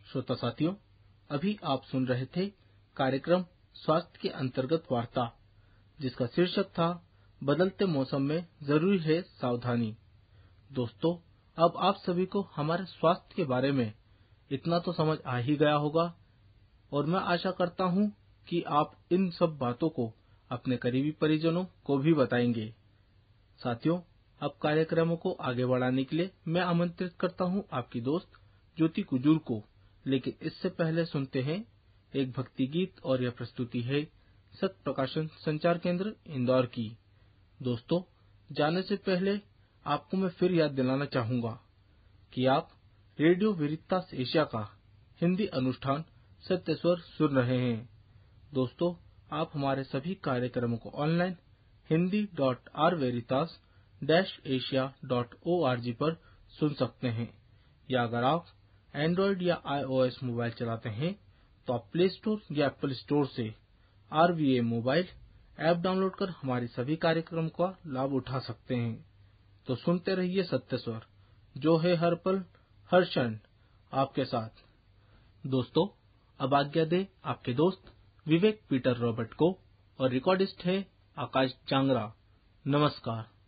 श्रोता साथियों, अभी आप सुन रहे थे कार्यक्रम स्वास्थ्य के अंतर्गत वार्ता, जिसका शीर्षक था बदलते मौसम में जरूरी है सावधानी। दोस्तों, अब आप सभी को हमारे स्वास्थ्य के बारे में इतना तो समझ आ ही गया होगा और मैं आशा करता हूं कि आप इन सब बातों को अपने करीबी परिजनों को भी बताएंगे। साथियों, अब कार्यक्रमों को आगे बढ़ाने के लिए मैं आमंत्रित करता हूं आपकी दोस्त ज्योति कुजूर को। लेकिन इससे पहले सुनते हैं एक भक्ति गीत और यह प्रस्तुति है सत्य प्रकाशन संचार केंद्र इंदौर की। दोस्तों, जाने से पहले आपको मैं फिर याद दिलाना चाहूंगा कि आप रेडियो वेरितास एशिया का हिंदी अनुष्ठान सत्य स्वर सुन रहे हैं। दोस्तों, आप हमारे सभी कार्यक्रमों को ऑनलाइन hindi.rveritas-asia.org पर सुन सकते हैं, या अगर आप एंड्रॉइड या iOS मोबाइल चलाते हैं तो आप प्ले स्टोर या एप्पल स्टोर से RVA मोबाइल ऐप डाउनलोड कर हमारे सभी कार्यक्रम का लाभ उठा सकते हैं। तो सुनते रहिए सत्य स्वर, जो है हर पल हर क्षण आपके साथ। दोस्तों, अब आज्ञा दे आपके दोस्त विवेक पीटर रॉबर्ट को, और रिकॉर्डिस्ट है आकाश जांगरा। नमस्कार।